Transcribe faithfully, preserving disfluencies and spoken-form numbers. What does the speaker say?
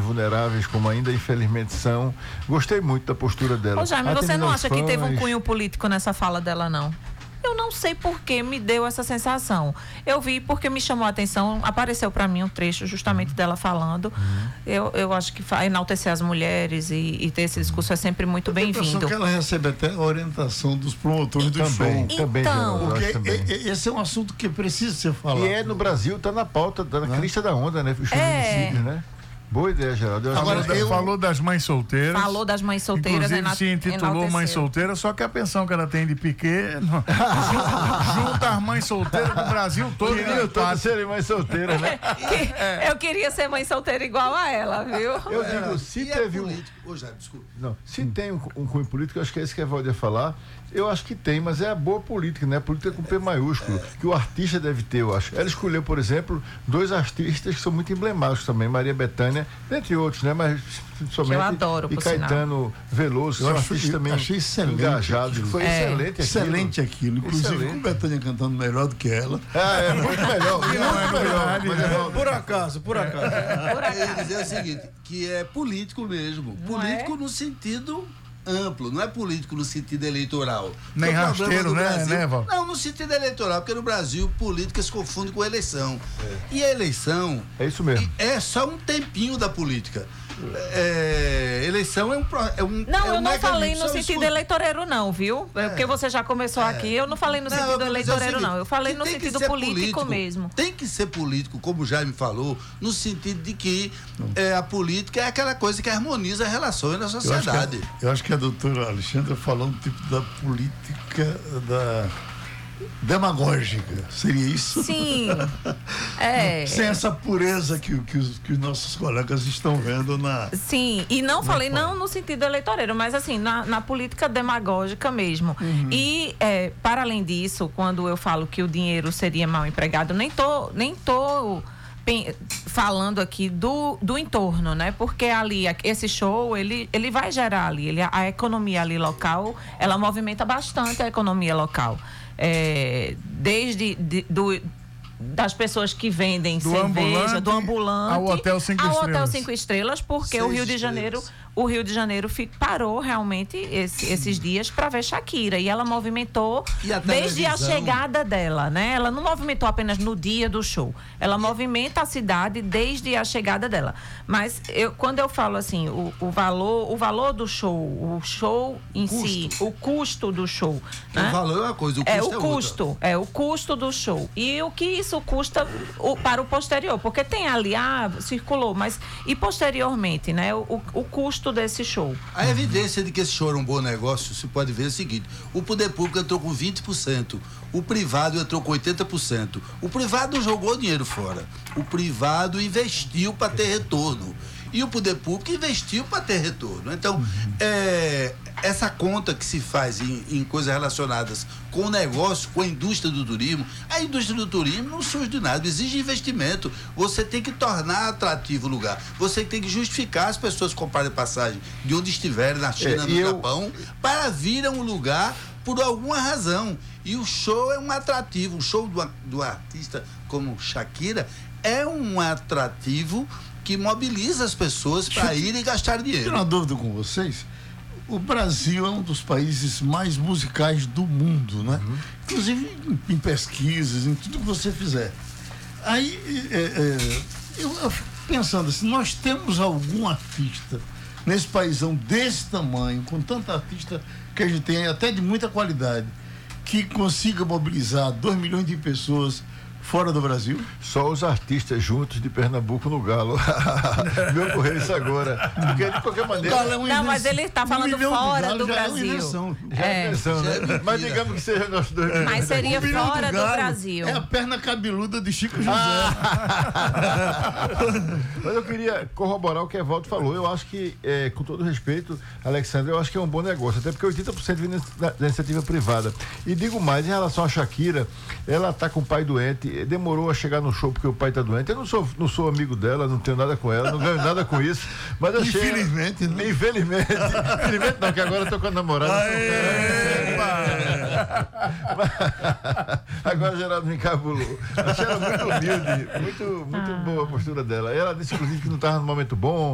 vulneráveis como ainda infelizmente são. Gostei muito da postura dela. Ô Jaime, você Atendendo não aos acha que teve um fãs. cunho político nessa fala dela, não? Eu não sei por que me deu essa sensação. Eu vi porque me chamou a atenção, apareceu para mim um trecho justamente dela falando. Uhum. Eu, eu acho que enaltecer as mulheres e, e ter esse discurso é sempre muito bem-vindo. Que ela recebe até a orientação dos promotores do também, show. Também, então, porque também. Esse é um assunto que precisa ser falado. E é no Brasil, está na pauta, está na né? crista da onda, né? Os feminicídios, né? Boa ideia, Geraldo. Agora, eu... Falou das mães solteiras. Falou das mães solteiras. Inclusive se intitulou Mãe Solteira, só que a pensão que ela tem de Piquet não... junta as mães solteiras do Brasil todo. Queria todas serem mães solteiras, né? que, é. Eu queria ser mãe solteira igual a ela, viu? Eu digo, se e teve é um... político. Oh, já, desculpa. Não, se hum. tem um, um cunho político, eu acho que é isso que a Valdir ia falar. Eu acho que tem, mas é a boa política, né? A política com P maiúsculo, que o artista deve ter, eu acho. Ela escolheu, por exemplo, dois artistas que são muito emblemáticos também, Maria Bethânia, dentre outros, né? Mas somente eu adoro, e Caetano sinal. Veloso, que são artistas também achei excelente engajados. aquilo. Foi é. excelente aquilo. Excelente aquilo. Inclusive, excelente. com Bethânia cantando melhor do que ela. Ah, é muito melhor. Muito melhor. Mas é, por acaso, por acaso. Por acaso. Eu ia dizer o seguinte, que é político mesmo. Não político é? no sentido amplo, não é político no sentido eleitoral. Nem rasteiro, né, Brasil, né, Val? Não, no sentido eleitoral, porque no Brasil política se confunde com eleição. É. E a eleição é isso mesmo. É só um tempinho da política. É, eleição é um, é um Não, é um eu não falei no sentido escudo. eleitoreiro não, viu? É. Porque você já começou é. aqui, eu não falei no não, sentido eleitoreiro seguinte, não, eu falei no sentido político, político mesmo. Tem que ser político, como o Jaime falou, no sentido de que é, a política é aquela coisa que harmoniza as relações na sociedade. Eu acho que a, eu acho que a doutora Alexandra falou um tipo da política da... demagógica, seria isso? Sim. É. Sem essa pureza que, que, os, que os nossos colegas estão vendo na... Sim, e não falei não no sentido eleitoreiro, mas assim, na, na política demagógica mesmo. Uhum. E, é, para além disso, quando eu falo que o dinheiro seria mal empregado, nem tô, nem tô falando aqui do, do entorno, né? Porque ali, esse show, ele, ele vai gerar ali, ele, a economia ali local, ela movimenta bastante a economia local. É, desde de, do, das pessoas que vendem do cerveja, ambulante do ambulante ao Hotel Cinco ao Estrelas. Hotel Cinco Estrelas, porque Seis o Rio de Janeiro, o Rio de Janeiro fico, parou realmente esse, esses dias para ver Shakira, e ela movimentou e a desde a chegada dela, né? Ela não movimentou apenas no dia do show, ela e... movimenta a cidade desde a chegada dela. Mas eu, quando eu falo assim, o, o valor, o valor do show, o show em custo. si, o custo do show, né? O valor é uma coisa, o custo é é o custo, outra. é o custo do show. E o que isso custa o, para o posterior, porque tem ali, ah, circulou, mas e posteriormente, né? O, o, o custo desse show. A evidência de que esse show era um bom negócio, se pode ver é o seguinte: o poder público entrou com vinte por cento, o privado entrou com oitenta por cento. O privado jogou dinheiro fora, o privado investiu para ter retorno e o poder público investiu para ter retorno. Então, uhum. é, essa conta que se faz em, em coisas relacionadas com o negócio, com a indústria do turismo, a indústria do turismo não surge de nada, exige investimento. Você tem que tornar atrativo o lugar, você tem que justificar as pessoas comprarem passagem de onde estiverem, na China, é, no eu... Japão, para vir a um lugar por alguma razão. E o show é um atrativo, o show do, do artista como Shakira é um atrativo que mobiliza as pessoas para irem gastar dinheiro. Tenho uma dúvida com vocês. O Brasil é um dos países mais musicais do mundo, né? Uhum. Inclusive em, em pesquisas, em tudo que você fizer. Aí, é, é, eu, eu fico pensando assim, nós temos algum artista nesse paizão desse tamanho, com tanta artista que a gente tem, até de muita qualidade, que consiga mobilizar dois milhões de pessoas fora do Brasil? Só os artistas juntos de Pernambuco no Galo. Me ocorreu isso agora. Porque de qualquer maneira. É não, mas ele está falando um fora do Brasil. É invenção. Já é invenção, né? É mas digamos que seja nós dois. Mas seria um fora do, do Brasil. É a perna cabeluda de Chico José. Ah. Mas eu queria corroborar o que Evaldo falou. Eu acho que, é, com todo respeito, Alexandre, eu acho que é um bom negócio. Até porque oitenta por cento vem da iniciativa privada. E digo mais, em relação a Shakira, ela está com o pai doente. Demorou a chegar no show porque o pai tá doente. Eu não sou, não sou amigo dela, não tenho nada com ela, não ganho nada com isso. Mas achei. Infelizmente, ela... né? Infelizmente. Infelizmente não, que agora eu tô com a namorada. Agora Geraldo me encabulou. Achei ela muito humilde, muito, muito ah. boa a postura dela. Ela disse, inclusive, que não estava no momento bom.